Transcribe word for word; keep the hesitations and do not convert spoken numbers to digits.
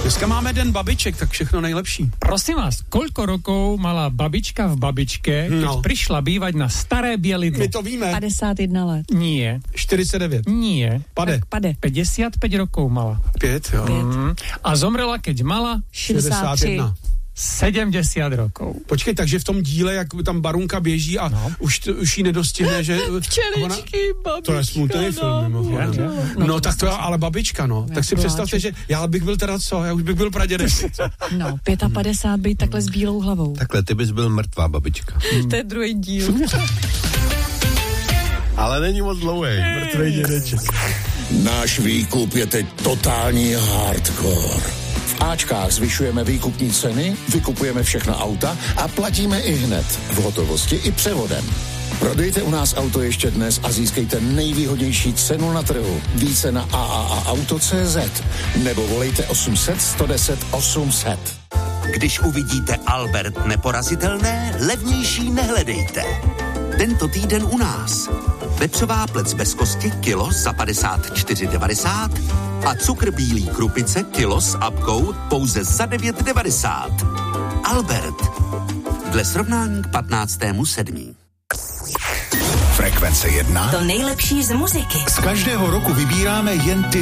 Dneska máme den babiček, tak všechno nejlepší. Prosím vás, koľko rokov mala babička v babičke, keď No. prišla bývať na Staré Bielidlo? My to víme. padesát jedna let. Nie. čtyřicet devět. Nie. Pade. Tak pade. päťdesiatpäť rokov mala. Pět, jo. Pět. Mm. A zomrela, keď mala šedesát tři. sedemdesiat rokov. Počkej, takže v tom díle, jak tam Barunka běží a no. už, t- už jí nedostihne, že... Včeličky, babička, To je smutný no, film, mimochodem. no, No, no, no to tak to je ale babička, no. Tak si představte, že já bych byl teda co? Já už bych byl pradědek. No, padesát pět být takhle s bílou hlavou. Takhle, ty bys byl mrtvá babička. To je druhý díl. Ale není moc dlouhý. Mrtvej dědeček. Náš výkup je teď totální hardcore. V Ačkách zvyšujeme výkupní ceny, vykupujeme všechna auta a platíme i hned, v hotovosti i převodem. Prodejte u nás auto ještě dnes a získejte nejvýhodnější cenu na trhu. Více na a a a auto tečka cé zet nebo volejte osm set, sto deset, osm set. Když uvidíte Albert neporazitelné, levnější nehledejte. Tento týden u nás. Vepřová plec bez kosti kilo za padesát čtyři devadesát a cukr bílý krupice kilo s apkou pouze za devět devadesát. Albert. Dle srovnání k patnáctému sedmý Frekvence jedna. To nejlepší z muziky. Z každého roku vybíráme jen ty